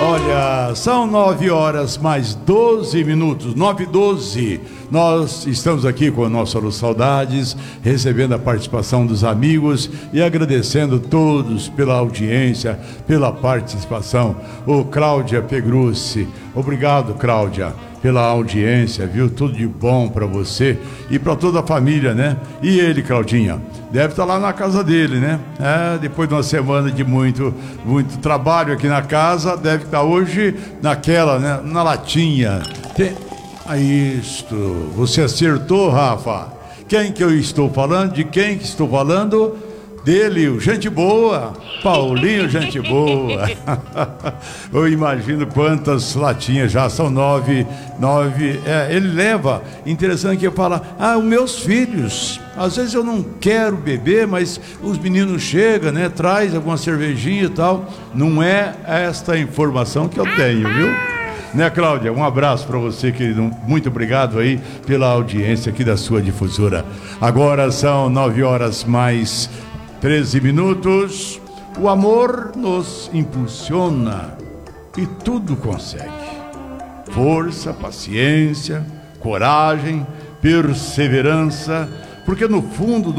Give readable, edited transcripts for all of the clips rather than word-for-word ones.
Olha, são 9 horas mais 12 minutos, 9h12. Nós estamos aqui com o nosso Alô Saudades, recebendo a participação dos amigos e agradecendo todos pela audiência, pela participação. Ô Cláudia Pegrucci, obrigado, Cláudia, pela audiência, viu? Tudo de bom para você e para toda a família, né? E ele, Claudinha, deve estar lá na casa dele, né? Depois de uma semana de muito trabalho aqui na casa, deve estar hoje naquela, né? Na latinha. Isto, você acertou, Rafa. Quem que eu estou falando? De quem que estou falando? Dele, o gente boa, Paulinho, gente boa. Eu imagino quantas latinhas já, são 9. Ele leva, interessante que ele fala, os meus filhos, às vezes eu não quero beber, mas os meninos chegam, né, traz alguma cervejinha e tal. Não é esta informação que eu tenho, viu? Né, Cláudia? Um abraço para você, querido. Muito obrigado aí pela audiência aqui da sua difusora. Agora são 9 horas mais 13 minutos. O amor nos impulsiona e tudo consegue. Força, paciência, coragem, perseverança, porque no fundo,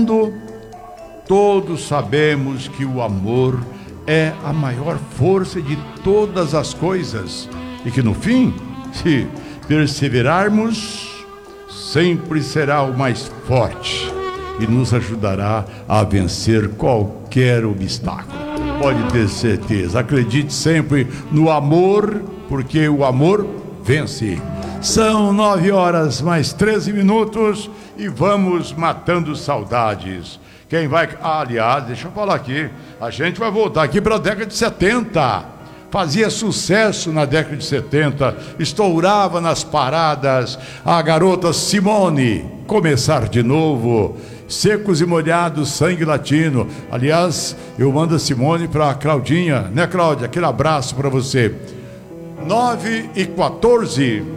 todos sabemos que o amor é a maior força de todas as coisas e que no fim, se perseverarmos, sempre será o mais forte e nos ajudará a vencer qualquer obstáculo. Pode ter certeza, acredite sempre no amor, porque o amor vence. São 9 horas mais 13 minutos e vamos matando saudades. Quem vai... aliás, deixa eu falar aqui, a gente vai voltar aqui para a década de 70. Fazia sucesso na década de 70, estourava nas paradas a garota Simone, Começar de Novo, Secos e Molhados, Sangue Latino. Aliás, eu mando a Simone para a Claudinha, né, Cláudia? Aquele abraço para você. 9h14.